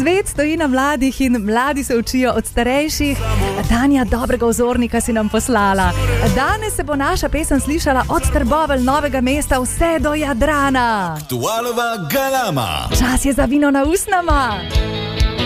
Svet stoji na mladih in mladi se učijo od starejših. Tanja, dobrega vzornika si nam poslala. Danes se bo naša pesem slišala od Trbovelj, Novega mesta vse do Jadrana. Aktualova galama. Čas je za vino na usnama.